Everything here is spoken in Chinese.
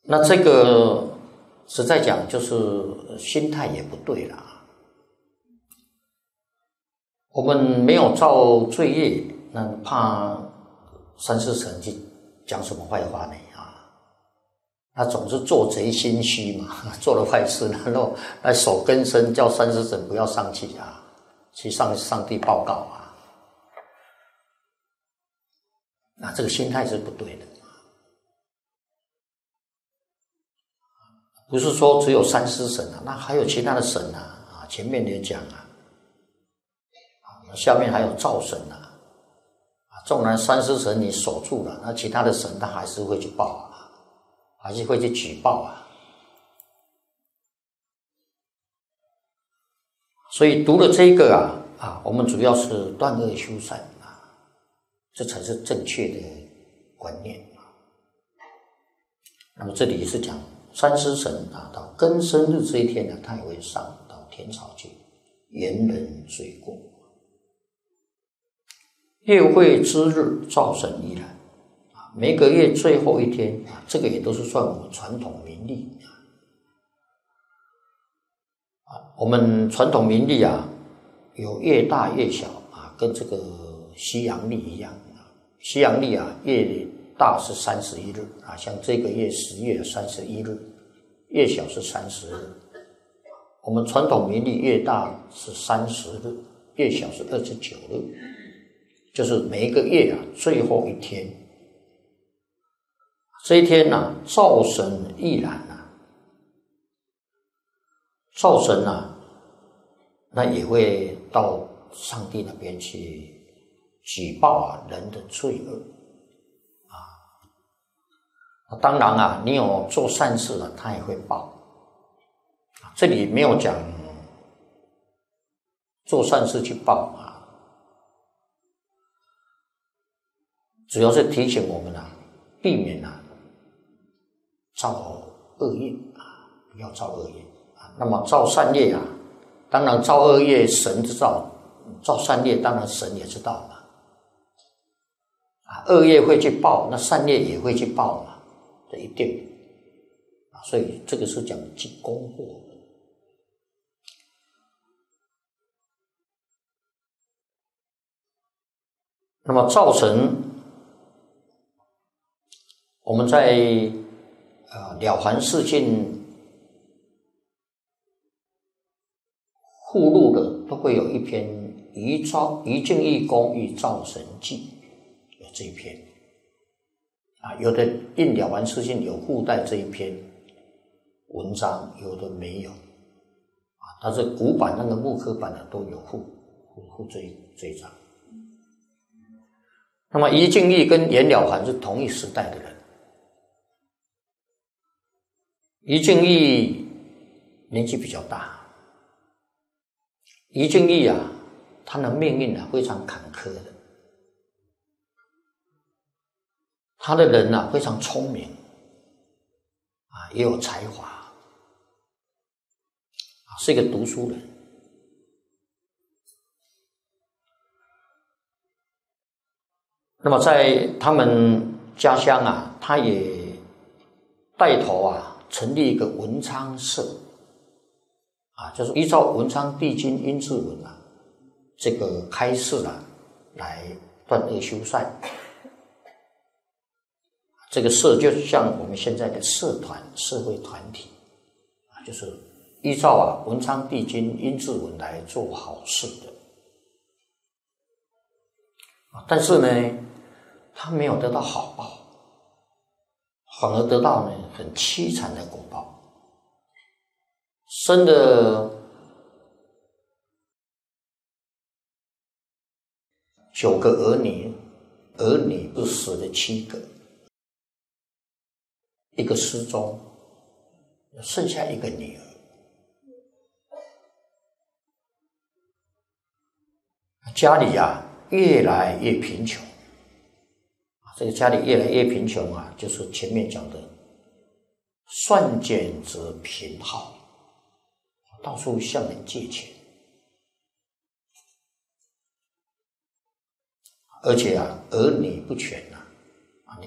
那这个实在讲，就是心态也不对啦。我们没有造罪业，那怕三世神去讲什么坏话呢？他总是做贼心虚嘛，做了坏事，然后来手跟身叫三世神不要上去去上帝报告啊。那这个心态是不对的。不是说只有三尸神那还有其他的神前面也讲下面还有灶神纵然三尸神你守住了，那其他的神他还是会去报还是会去举报所以读了这个我们主要是断恶修善这才是正确的观念那么这里也是讲三尸神到庚申日这一天他也会上到天草去原人罪过。月会之日灶神依然每个月最后一天这个也都是算我们传统民历我们传统民历有月大月小跟这个西洋历一样西洋历月大是31日像这个月10月31日，月小是30日。我们传统民历月大是30日，月小是29日，就是每一个月最后一天。这一天灶神亦然灶神那也会到上帝那边去举报人的罪恶当然你有做善事他也会报这里没有讲做善事去报主要是提醒我们避免造恶业不要造恶业那么造善业当然造恶业神知道，造善业当然神也知道恶业会去报，那善业也会去报这一定所以这个是讲积功祸。那么灶神我们在了凡四训附录的都会有一篇宜敬义公与灶神记有这一篇有的印了凡四训有附带这一篇文章，有的没有但是古版那个木刻版都有附这一章。那么宜敬义跟颜了凡是同一时代的人，宜敬义年纪比较大，宜敬义他的命运非常坎坷的，他的人非常聪明也有才华是一个读书人。那么在他们家乡他也带头成立一个文昌社就是依照文昌帝君阴骘文这个开示来断恶修善。这个社就像我们现在的社团社会团体就是依照文昌帝君阴骘文来做好事的。但是呢他没有得到好报，反而得到很凄惨的果报，生了9个儿女，儿女就死了7个，一个失踪，剩下一个女儿。家里越来越贫穷，这个家里越来越贫穷就是前面讲的算俭则贫耗，到处向人借钱，而且儿女不全